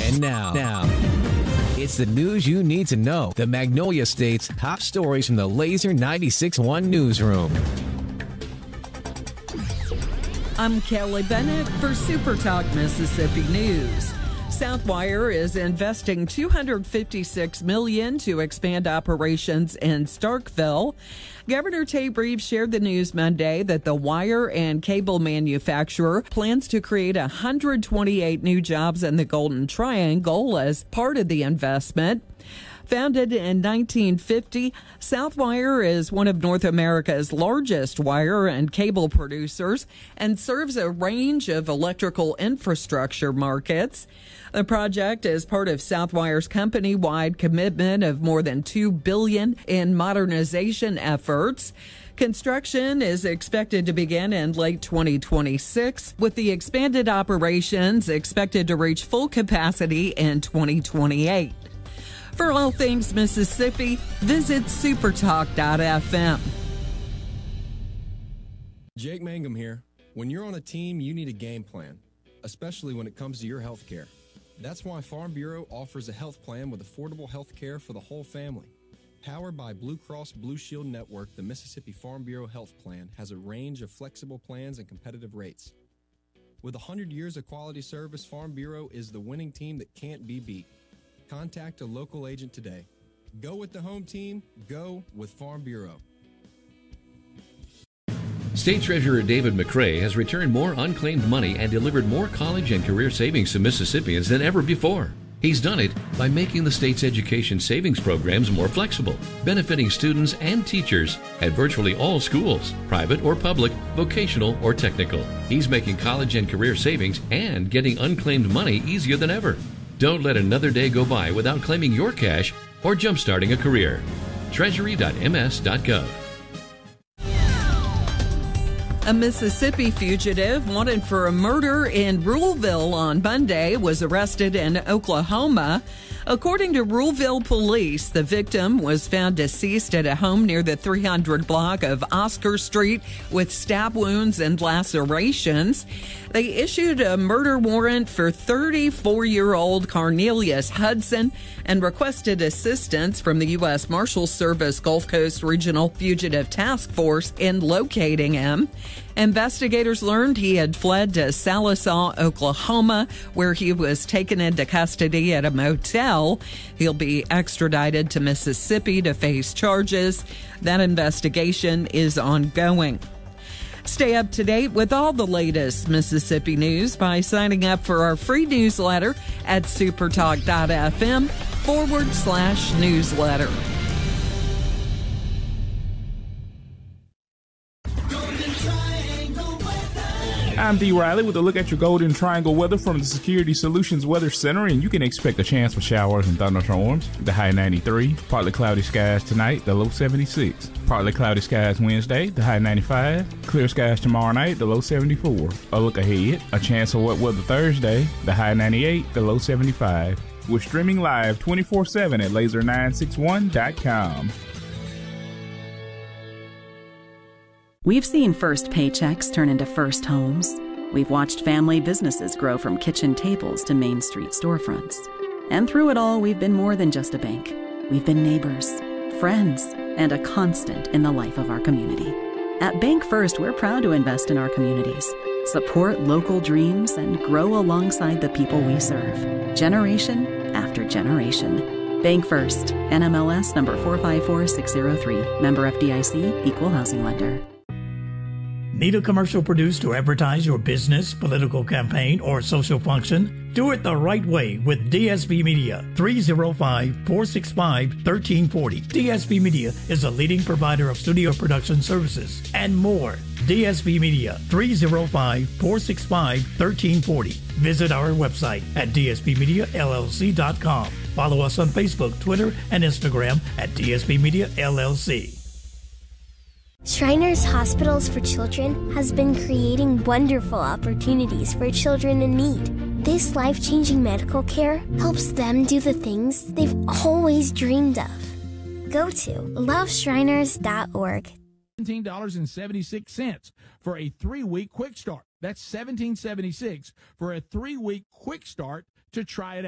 And now, it's the news you need to know. The Magnolia State's top stories from the Laser 96.1 newsroom. I'm Kelly Bennett for Super Talk Mississippi News. Southwire is investing $256 million to expand operations in Starkville. Governor Tate Reeves shared the news Monday that the wire and cable manufacturer plans to create 128 new jobs in the Golden Triangle as part of the investment. Founded in 1950, Southwire is one of North America's largest wire and cable producers and serves a range of electrical infrastructure markets. The project is part of Southwire's company-wide commitment of more than $2 billion in modernization efforts. Construction is expected to begin in late 2026, with the expanded operations expected to reach full capacity in 2028. For all things Mississippi, visit supertalk.fm. Jake Mangum here. When you're on a team, you need a game plan, especially when it comes to your health care. That's why Farm Bureau offers a health plan with affordable health care for the whole family. Powered by Blue Cross Blue Shield Network, the Mississippi Farm Bureau Health Plan has a range of flexible plans and competitive rates. With 100 years of quality service, Farm Bureau is the winning team that can't be beat. Contact a local agent today. Go with the home team. Go with Farm Bureau. State Treasurer David McCray has returned more unclaimed money and delivered more college and career savings to Mississippians than ever before. He's done it by making the state's education savings programs more flexible, benefiting students and teachers at virtually all schools, private or public, vocational or technical. He's making college and career savings and getting unclaimed money easier than ever. Don't let another day go by without claiming your cash or jumpstarting a career. Treasury.ms.gov. A Mississippi fugitive wanted for a murder in Ruleville on Monday was arrested in Oklahoma. According to Ruleville police, the victim was found deceased at a home near the 300 block of Oscar Street with stab wounds and lacerations. They issued a murder warrant for 34-year-old Cornelius Hudson and requested assistance from the U.S. Marshals Service Gulf Coast Regional Fugitive Task Force in locating him. Investigators learned he had fled to Sallisaw, Oklahoma, where he was taken into custody at a motel. He'll be extradited to Mississippi to face charges. That investigation is ongoing. Stay up to date with all the latest Mississippi news by signing up for our free newsletter at supertalk.fm/newsletter. I'm D. Riley with a look at your Golden Triangle weather from the Security Solutions Weather Center, and you can expect a chance for showers and thunderstorms. The high 93, partly cloudy skies tonight, the low 76. Partly cloudy skies Wednesday, the high 95. Clear skies tomorrow night, the low 74. A look ahead, a chance of wet weather Thursday, the high 98, the low 75. We're streaming live 24/7 at laser961.com. We've seen first paychecks turn into first homes. We've watched family businesses grow from kitchen tables to Main Street storefronts. And through it all, we've been more than just a bank. We've been neighbors, friends, and a constant in the life of our community. At Bank First, we're proud to invest in our communities, support local dreams, and grow alongside the people we serve, generation after generation. Bank First, NMLS number 454603, member FDIC, equal housing lender. Need a commercial produced to advertise your business, political campaign, or social function? Do it the right way with DSB Media, 305-465-1340. DSB Media is a leading provider of studio production services and more. DSB Media, 305-465-1340. Visit our website at dsbmediallc.com. Follow us on Facebook, Twitter, and Instagram at DSB Media LLC. Shriners Hospitals for Children has been creating wonderful opportunities for children in need. This life-changing medical care helps them do the things they've always dreamed of. Go to loveshriners.org. $17.76 for a 3-week quick start. That's $17.76 for a 3-week quick start to try it out.